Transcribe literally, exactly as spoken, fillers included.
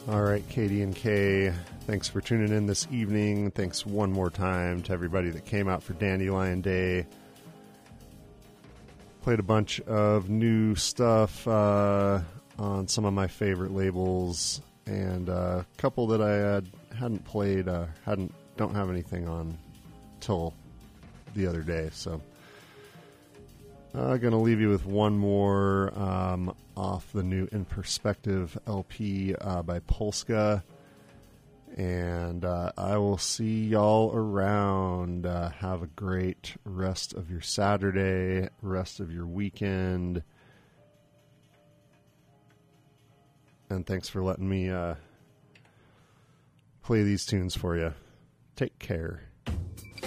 All right, Katie and Kay, thanks for tuning in this evening. Thanks one more time to everybody that came out for Dandelion Day. Played a bunch of new stuff uh, on some of my favorite labels, and uh, a couple that I had, hadn't played, uh, hadn't don't have anything on till the other day. So I'm uh, going to leave you with one more um, off the new In Perspective L P uh, by Polska. And uh, I will see y'all around. Uh, have a great rest of your Saturday, rest of your weekend. And thanks for letting me uh, play these tunes for you. Take care.